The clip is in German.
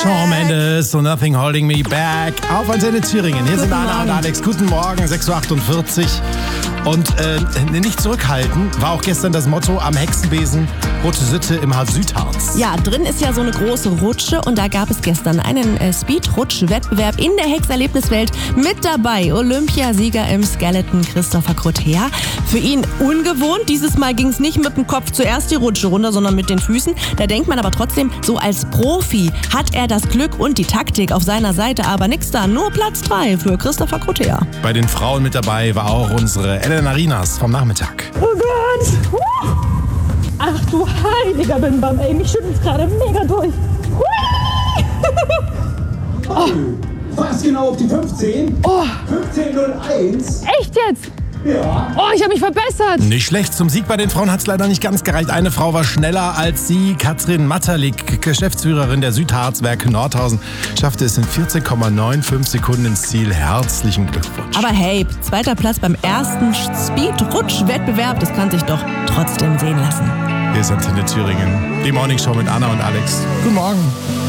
Shawn Mendes, So Nothing Holding Me Back auf Antenne Thüringen. Hier sind Anna und Alex. Guten Morgen, 6.48 Uhr. Und nicht zurückhalten war auch gestern das Motto am Hexenbesen Rote Sitte im Südharz. Ja, drin ist ja so eine große Rutsche und da gab es gestern einen Speed-Rutsch-Wettbewerb in der Hexerlebniswelt. Mit dabei Olympiasieger im Skeleton Christopher Crotea. Für ihn ungewohnt. Dieses Mal ging es nicht mit dem Kopf zuerst die Rutsche runter, sondern mit den Füßen. Da denkt man aber trotzdem, so als Profi hat er das Glück und die Taktik auf seiner Seite. Aber nix da, nur Platz 3 für Christopher Crotea. Bei den Frauen mit dabei war auch unsere Elena Rinas vom Nachmittag. Oh Gott! Ach du heiliger Bimbam, ey, mich schüttelt's gerade mega durch. Oh. Fast genau auf die 15. Oh. 15:01. Echt jetzt? Ja. Oh, ich habe mich verbessert. Nicht schlecht. Zum Sieg bei den Frauen hat es leider nicht ganz gereicht. Eine Frau war schneller als sie. Katrin Matterlik, Geschäftsführerin der Südharzwerke Nordhausen, schaffte es in 14,95 Sekunden ins Ziel. Herzlichen Glückwunsch. Aber hey, zweiter Platz beim ersten Speed-Rutsch-Wettbewerb, das kann sich doch trotzdem sehen lassen. Hier ist Antenne Thüringen, die Morningshow mit Anna und Alex. Guten Morgen.